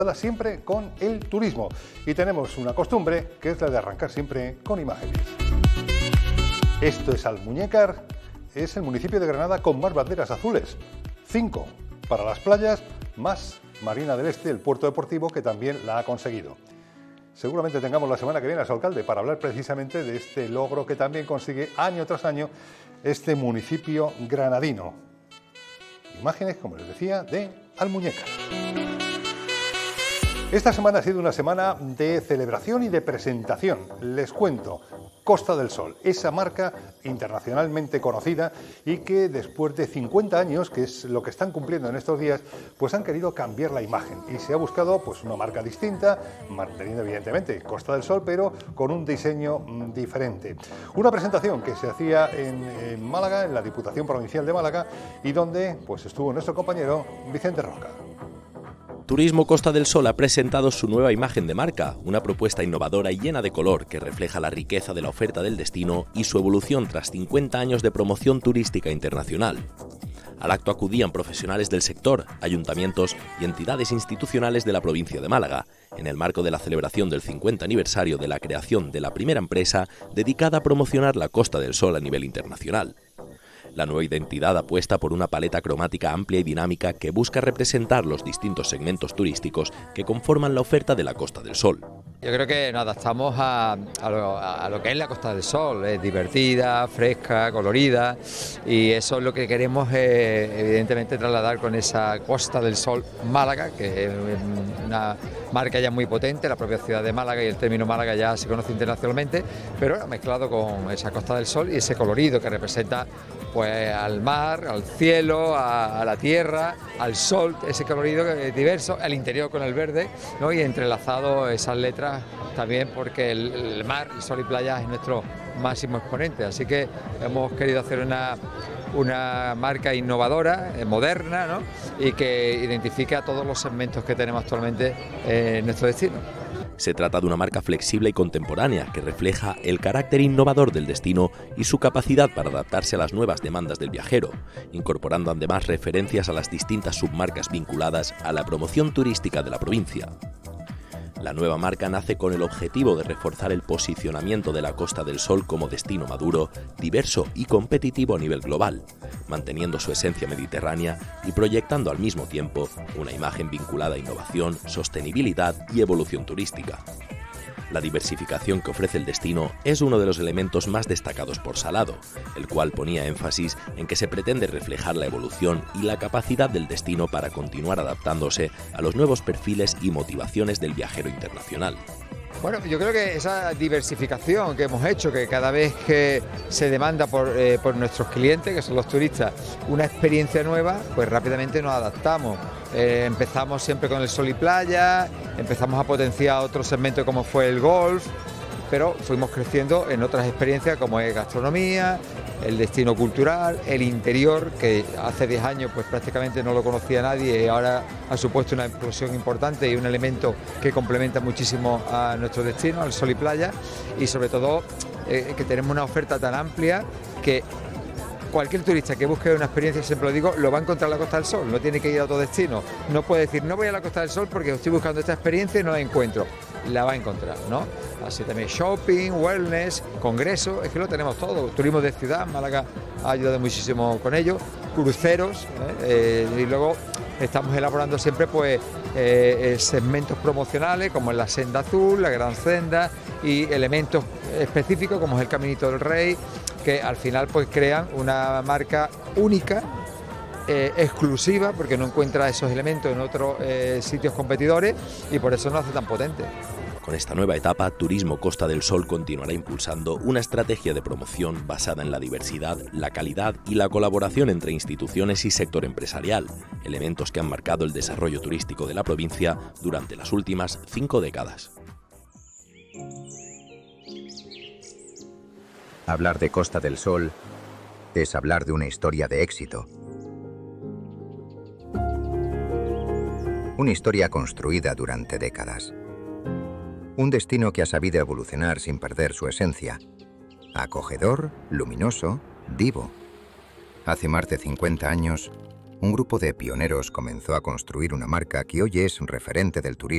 Siempre con el turismo, y tenemos una costumbre que es la de arrancar siempre con imágenes. Esto es Almuñécar, es el municipio de Granada con más banderas azules, 5 para las playas, más Marina del Este, el puerto deportivo, que también la ha conseguido. Seguramente tengamos la semana que viene a su alcalde para hablar precisamente de este logro que también consigue año tras año este municipio granadino. Imágenes, como les decía, de Almuñécar. Esta semana ha sido una semana de celebración y de presentación. Les cuento, Costa del Sol, esa marca internacionalmente conocida y que después de 50 años, que es lo que están cumpliendo en estos días, pues han querido cambiar la imagen y se ha buscado pues una marca distinta, manteniendo evidentemente Costa del Sol, pero con un diseño diferente. Una presentación que se hacía en Málaga, en la Diputación Provincial de Málaga, y donde pues estuvo nuestro compañero Vicente Roca. Turismo Costa del Sol ha presentado su nueva imagen de marca, una propuesta innovadora y llena de color que refleja la riqueza de la oferta del destino y su evolución tras 50 años de promoción turística internacional. Al acto acudían profesionales del sector, ayuntamientos y entidades institucionales de la provincia de Málaga, en el marco de la celebración del 50 aniversario de la creación de la primera empresa dedicada a promocionar la Costa del Sol a nivel internacional. La nueva identidad apuesta por una paleta cromática amplia y dinámica que busca representar los distintos segmentos turísticos que conforman la oferta de la Costa del Sol. Yo creo que nos adaptamos a lo que es la Costa del Sol, es divertida, fresca, colorida, y eso es lo que queremos evidentemente trasladar con esa Costa del Sol Málaga, que es una marca ya muy potente, la propia ciudad de Málaga, y el término Málaga ya se conoce internacionalmente, pero mezclado con esa Costa del Sol y ese colorido que representa pues al mar, al cielo, a la tierra, al sol, ese colorido diverso, al interior con el verde, ¿no? Y entrelazado esas letras también, porque el mar, el sol y playa es nuestro máximo exponente, así que hemos querido hacer una marca innovadora, moderna, ¿no? Y que identifique a todos los segmentos que tenemos actualmente en nuestro destino. Se trata de una marca flexible y contemporánea que refleja el carácter innovador del destino y su capacidad para adaptarse a las nuevas demandas del viajero, incorporando además referencias a las distintas submarcas vinculadas a la promoción turística de la provincia. La nueva marca nace con el objetivo de reforzar el posicionamiento de la Costa del Sol como destino maduro, diverso y competitivo a nivel global, manteniendo su esencia mediterránea y proyectando al mismo tiempo una imagen vinculada a innovación, sostenibilidad y evolución turística. La diversificación que ofrece el destino es uno de los elementos más destacados por Salado, el cual ponía énfasis en que se pretende reflejar la evolución y la capacidad del destino para continuar adaptándose a los nuevos perfiles y motivaciones del viajero internacional. Bueno, yo creo que esa diversificación que hemos hecho, que cada vez que se demanda por nuestros clientes, que son los turistas, una experiencia nueva, pues rápidamente nos adaptamos. Empezamos siempre con el sol y playa, empezamos a potenciar otros segmentos como fue el golf, pero fuimos creciendo en otras experiencias como es gastronomía, el destino cultural, el interior, que hace 10 años pues prácticamente no lo conocía nadie y ahora ha supuesto una explosión importante y un elemento que complementa muchísimo a nuestro destino, al sol y playa, y sobre todo que tenemos una oferta tan amplia que cualquier turista que busque una experiencia, siempre lo digo, lo va a encontrar en la Costa del Sol, no tiene que ir a otro destino, no puede decir no voy a la Costa del Sol porque estoy buscando esta experiencia y no la encuentro, la va a encontrar, ¿no? Así también shopping, wellness, congresos, es que lo tenemos todo, turismo de ciudad, Málaga ha ayudado muchísimo con ello, cruceros, y luego estamos elaborando siempre pues segmentos promocionales como es la Senda Azul, la Gran Senda y elementos específicos como es el Caminito del Rey, que al final pues crean una marca única, exclusiva, porque no encuentra esos elementos en otros sitios competidores y por eso nos hace tan potente. Con esta nueva etapa, Turismo Costa del Sol continuará impulsando una estrategia de promoción basada en la diversidad, la calidad y la colaboración entre instituciones y sector empresarial, elementos que han marcado el desarrollo turístico de la provincia durante las últimas 5 décadas. Hablar de Costa del Sol es hablar de una historia de éxito. Una historia construida durante décadas. Un destino que ha sabido evolucionar sin perder su esencia. Acogedor, luminoso, vivo. Hace más de 50 años, un grupo de pioneros comenzó a construir una marca que hoy es referente del turismo